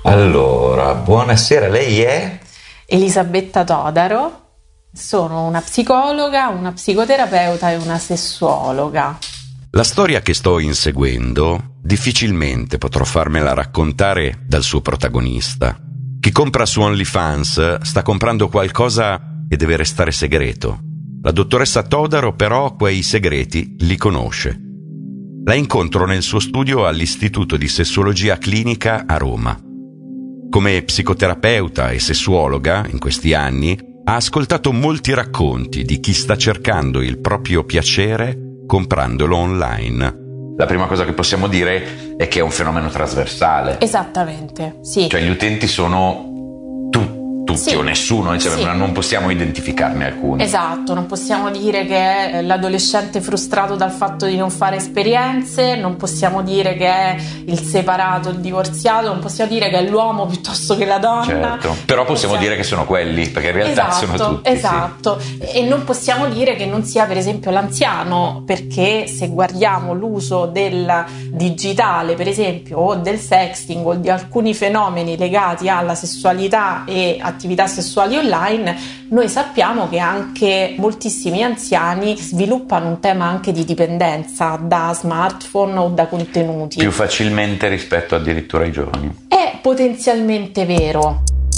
Allora, buonasera, lei è? Elisabetta Todaro, sono una psicologa, una psicoterapeuta e una sessuologa. La storia che sto inseguendo difficilmente potrò farmela raccontare dal suo protagonista. Chi compra su OnlyFans sta comprando qualcosa che deve restare segreto. La dottoressa Todaro però quei segreti li conosce. La incontro nel suo studio all'Istituto di Sessuologia Clinica a Roma. Come psicoterapeuta e sessuologa, in questi anni, ha ascoltato molti racconti di chi sta cercando il proprio piacere comprandolo online. La prima cosa che possiamo dire è che è un fenomeno trasversale. Esattamente, sì. Cioè gli utenti sono tutti Sì. o nessuno, cioè Sì. non possiamo identificarne alcuni. Esatto, non possiamo dire che è l'adolescente frustrato dal fatto di non fare esperienze, non possiamo dire che è il separato, il divorziato, non possiamo dire che è l'uomo piuttosto che la donna. Certo, però possiamo dire che sono quelli, perché in realtà sono tutti. Esatto, e non possiamo dire che non sia per esempio l'anziano, perché se guardiamo l'uso del digitale per esempio o del sexting o di alcuni fenomeni legati alla sessualità e attività sessuali online, noi sappiamo che anche moltissimi anziani sviluppano un tema anche di dipendenza da smartphone o da contenuti. Più facilmente rispetto addirittura ai giovani. È potenzialmente vero.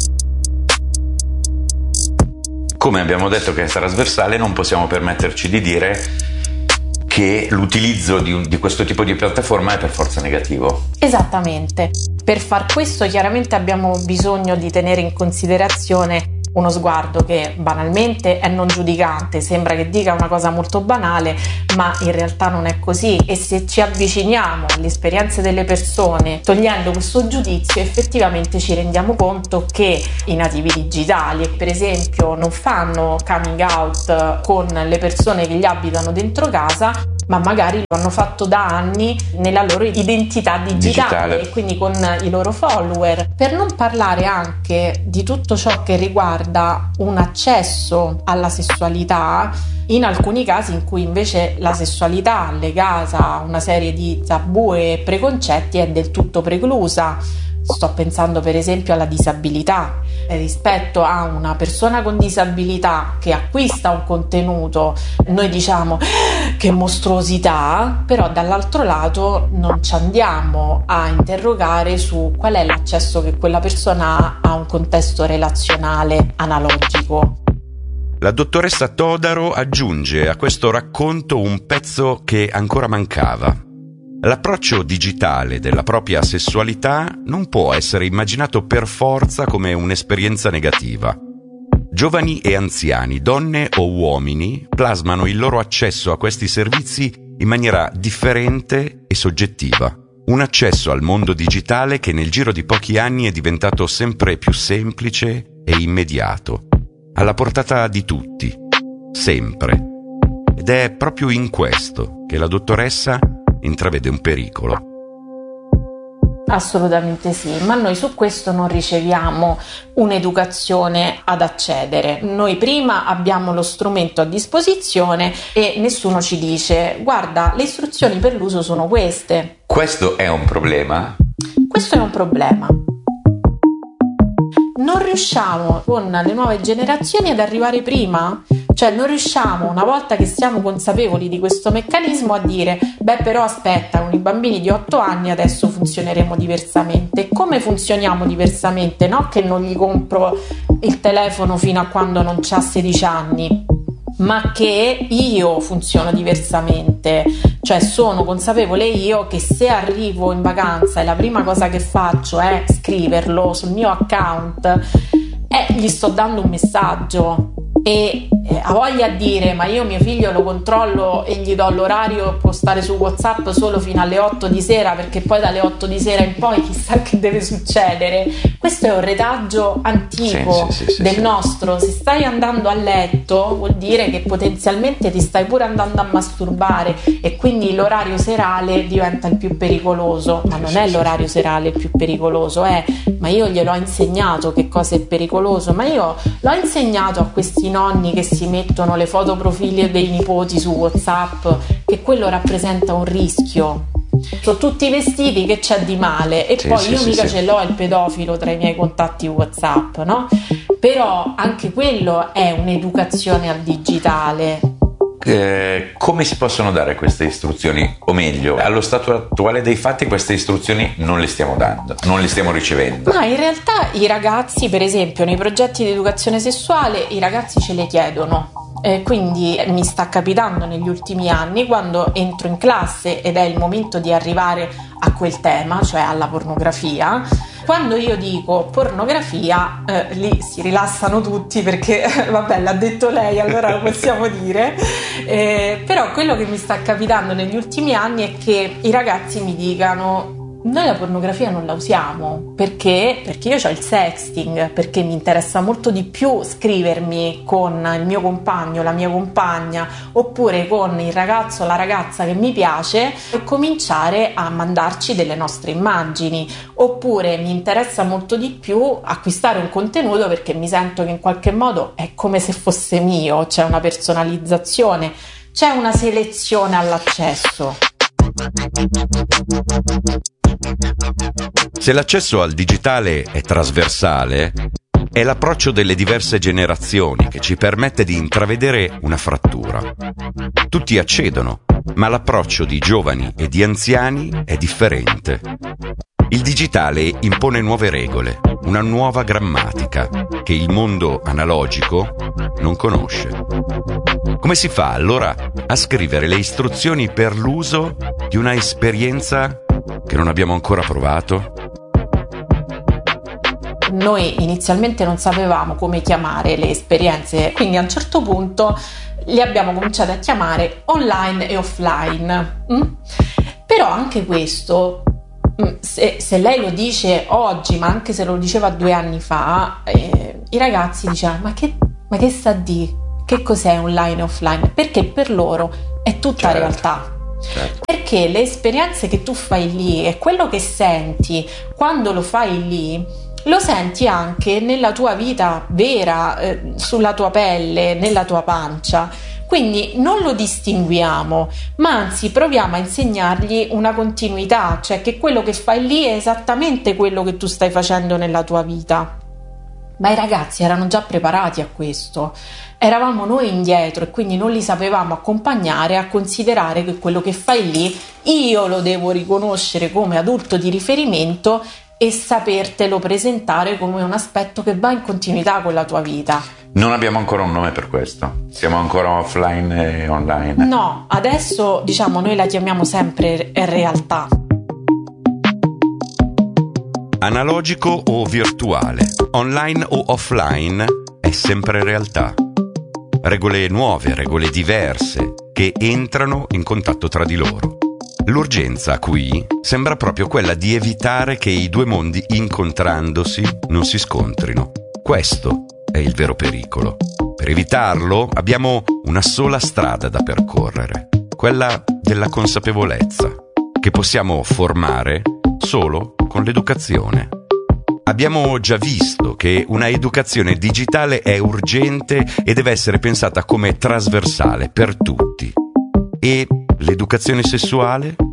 Come abbiamo detto che è trasversale, non possiamo permetterci di dire che l'utilizzo di questo tipo di piattaforma è per forza negativo. Esattamente. Per far questo chiaramente abbiamo bisogno di tenere in considerazione uno sguardo che banalmente è non giudicante, sembra che dica una cosa molto banale, ma in realtà non è così, e se ci avviciniamo alle esperienze delle persone togliendo questo giudizio, effettivamente ci rendiamo conto che i nativi digitali, per esempio, non fanno coming out con le persone che gli abitano dentro casa, ma magari lo hanno fatto da anni nella loro identità digitale e quindi con i loro follower. Per non parlare anche di tutto ciò che riguarda un accesso alla sessualità, in alcuni casi in cui invece la sessualità legata a una serie di tabù e preconcetti è del tutto preclusa. Sto pensando per esempio alla disabilità. Rispetto a una persona con disabilità che acquista un contenuto, noi diciamo che mostruosità, però dall'altro lato non ci andiamo a interrogare su qual è l'accesso che quella persona ha a un contesto relazionale analogico. La dottoressa Todaro aggiunge a questo racconto un pezzo che ancora mancava. L'approccio digitale della propria sessualità non può essere immaginato per forza come un'esperienza negativa. Giovani e anziani, donne o uomini, plasmano il loro accesso a questi servizi in maniera differente e soggettiva. Un accesso al mondo digitale che nel giro di pochi anni è diventato sempre più semplice e immediato, alla portata di tutti, sempre. Ed è proprio in questo che la dottoressa intravede un pericolo. Assolutamente sì, ma noi su questo non riceviamo un'educazione ad accedere. Noi prima abbiamo lo strumento a disposizione e nessuno ci dice: guarda, le istruzioni per l'uso sono queste. Questo è un problema? Questo è un problema. Non riusciamo con le nuove generazioni ad arrivare prima, cioè non riusciamo, una volta che siamo consapevoli di questo meccanismo, a dire beh però aspetta, con i bambini di 8 anni adesso funzioneremo diversamente. Come funzioniamo diversamente? No che non gli compro il telefono fino a quando non c'ha 16 anni, ma che io funziono diversamente, cioè sono consapevole io che se arrivo in vacanza e la prima cosa che faccio è scriverlo sul mio account, gli sto dando un messaggio. E ha voglia a dire ma io mio figlio lo controllo e gli do l'orario, può stare su WhatsApp solo fino alle 8 di sera perché poi dalle 8 di sera in poi chissà che deve succedere. Questo è un retaggio antico del nostro. Se stai andando a letto vuol dire che potenzialmente ti stai pure andando a masturbare e quindi l'orario serale diventa il più pericoloso, ma non è l'orario serale il più pericoloso, ma io glielo ho insegnato che cosa è pericoloso, ma io l'ho insegnato a questi nonni che si mettono le foto profili dei nipoti su WhatsApp che quello rappresenta un rischio. Sono tutti vestiti, che c'è di male? E poi io mica ce l'ho il pedofilo tra i miei contatti WhatsApp, no? Però anche quello è un'educazione al digitale. Come si possono dare queste istruzioni? O meglio, allo stato attuale dei fatti queste istruzioni non le stiamo dando, non le stiamo ricevendo. Ma in realtà i ragazzi, per esempio, nei progetti di educazione sessuale, i ragazzi ce le chiedono. Quindi mi sta capitando negli ultimi anni, quando entro in classe ed è il momento di arrivare a quel tema, cioè alla pornografia, quando io dico pornografia, lì si rilassano tutti perché vabbè, l'ha detto lei, allora lo possiamo dire. Però quello che mi sta capitando negli ultimi anni è che i ragazzi mi dicano: noi la pornografia non la usiamo perché io ho il sexting, perché mi interessa molto di più scrivermi con il mio compagno, la mia compagna, oppure con il ragazzo o la ragazza che mi piace, e cominciare a mandarci delle nostre immagini, oppure mi interessa molto di più acquistare un contenuto perché mi sento che in qualche modo è come se fosse mio, c'è una personalizzazione, c'è una selezione all'accesso. Se l'accesso al digitale è trasversale, è l'approccio delle diverse generazioni che ci permette di intravedere una frattura. Tutti accedono, ma l'approccio di giovani e di anziani è differente. Il digitale impone nuove regole, una nuova grammatica che il mondo analogico non conosce. Come si fa allora a scrivere le istruzioni per l'uso di una esperienza che non abbiamo ancora provato? Noi inizialmente non sapevamo come chiamare le esperienze, quindi a un certo punto le abbiamo cominciate a chiamare online e offline. Però anche questo, se lei lo dice oggi, ma anche se lo diceva 2 anni fa, i ragazzi dicevano: ma che sta di? Che cos'è online e offline? Perché per loro è tutta realtà. Certo. Perché le esperienze che tu fai lì e quello che senti quando lo fai lì, lo senti anche nella tua vita vera, sulla tua pelle, nella tua pancia. Quindi non lo distinguiamo, ma anzi proviamo a insegnargli una continuità, cioè che quello che fai lì è esattamente quello che tu stai facendo nella tua vita. Ma i ragazzi erano già preparati a questo, eravamo noi indietro e quindi non li sapevamo accompagnare a considerare che quello che fai lì io lo devo riconoscere come adulto di riferimento e sapertelo presentare come un aspetto che va in continuità con la tua vita. Non abbiamo ancora un nome per questo, siamo ancora offline e online. No, adesso diciamo noi la chiamiamo sempre realtà. Analogico o virtuale, online o offline, è sempre realtà. Regole nuove, regole diverse, che entrano in contatto tra di loro. L'urgenza qui sembra proprio quella di evitare che i due mondi incontrandosi non si scontrino. Questo è il vero pericolo. Per evitarlo abbiamo una sola strada da percorrere, quella della consapevolezza, che possiamo formare solo con l'educazione. Abbiamo già visto che una educazione digitale è urgente e deve essere pensata come trasversale per tutti. E l'educazione sessuale?